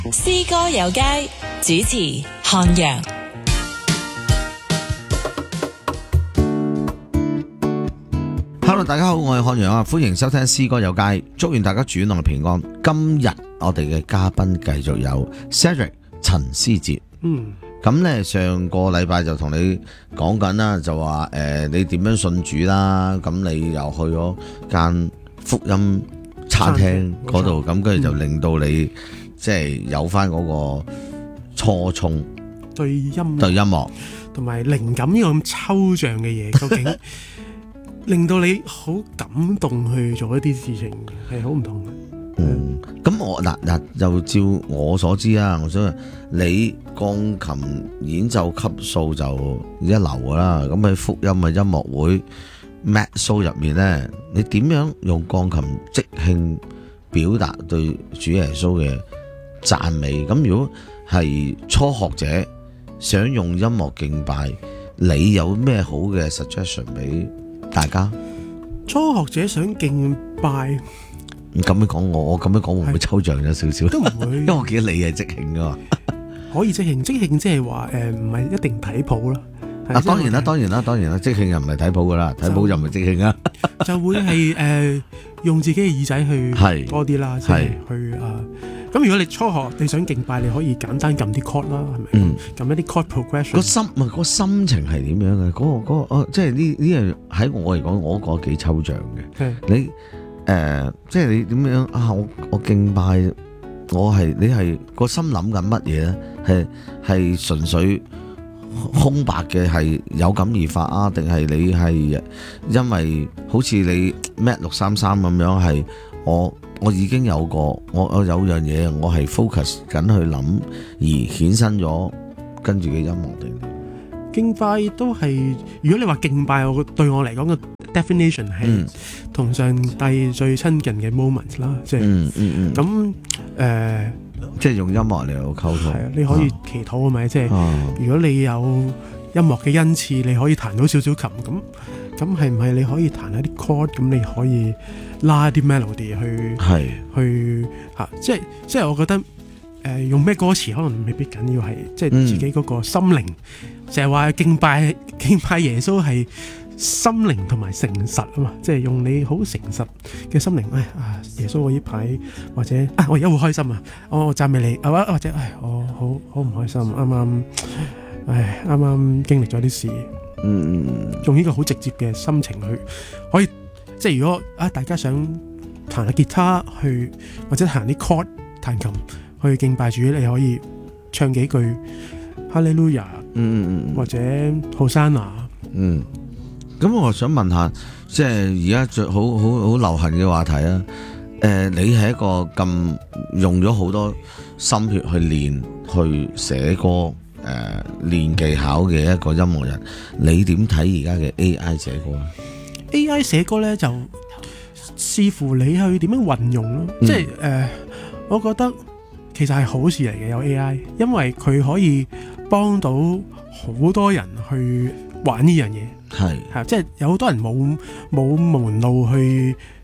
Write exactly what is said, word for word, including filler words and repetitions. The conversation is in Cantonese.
詩歌有街主持漢陽。 Hello， 大家好，我係漢陽啊，歡迎收聽詩歌有街，祝願大家主內平安。今日我哋嘅嘉賓繼續有 Cedric 陳思哲。 嗯， 咁咧上個禮拜就同你講緊啦，就話誒、呃、你點樣信主啦，咁你又去咗間福音餐廳嗰度，咁跟住就令到你、嗯、即係有翻嗰個初衷對音樂對音樂同埋靈感呢個咁抽象嘅嘢，究竟令到你好感動去做一啲事情，係好唔同嘅。 嗯，咁我嗱嗱就照我所知啊，我想你鋼琴演奏級數就一流噶啦，咁喺福音嘅音樂會 Mad Show 入面咧，你點樣用鋼琴即興表達對主耶穌嘅讚美？咁如果係初學者想用音樂敬拜，你有咩好嘅 suggestion 俾大家？ 初學者想敬拜。 咁樣講我，我咁樣講會唔會抽象咗少少？ 都唔會， 因為我記得你係即興噶嘛。 可以即興，即興即係話誒，唔係一定睇譜啦。 啊，當然啦，當然啦，當然啦，即興又唔係睇譜噶啦，睇譜就唔係即興啊。 就會係誒、呃、用自己嘅耳仔去多啲啦，即係去啊。咁、呃、如果你初學你想敬拜，你可以簡單撳啲 chord 啦，係咪？嗯，撳一啲 chord progression。個心唔係個心情係點樣嘅？嗰、嗰個、嗰個、即係呢呢樣喺我嚟講，我覺得幾抽象嘅。你。誒、呃，即係你點樣啊？我我敬拜，我係你係個心諗緊乜嘢咧？係係純粹空白嘅，係有感而發啊？定係你係因為好似你 Mat 六三三咁樣，係我我已經有個我我有樣嘢，我係 focus 緊去諗而衍生咗跟住嘅音樂定？ 敬拜都係，如果你話敬拜，我對我嚟講嘅 definition 係同上帝最親近嘅 moment 啦，即係咁誒，即係用音樂嚟到溝通。 係啊，你可以祈禱啊咪，即係、啊、如果你有音樂嘅恩賜，你可以彈到少少琴，咁咁係唔係你可以彈一啲 chord， 咁你可以拉啲 melody 去係去嚇、啊，即係即係我覺得誒、呃、用咩歌詞可能未必緊要，係即係自己嗰個心靈。成日話敬拜敬拜耶穌係心靈同埋誠實啊嘛，即係用你好誠實嘅心靈，唉啊耶穌我呢排或者啊我而家好開心啊，我我讚美你，或或者唉我好好唔開心，啱啱唉啱啱經歷咗啲事，嗯用呢個好直接嘅心情去可以，即係如果啊大家想彈下吉他去或者彈啲 chord 彈琴去敬拜主，你可以唱幾句哈利路亞。嗯，或者好山啊， 嗯，咁我想問下，即係而家最好好好流行嘅話題啊，誒、呃，你係一個咁用咗好多心血去練、去寫歌、誒、呃、練技巧嘅一個音樂人，你點睇而家嘅 A I 寫歌咧 ？A I 寫歌咧就視乎你去點樣運用咯，嗯、即係誒、呃，我覺得其實係好事嚟嘅，有 A I， 因為佢可以幫到好多人去玩呢樣嘢，係係即係有好多人冇冇門路去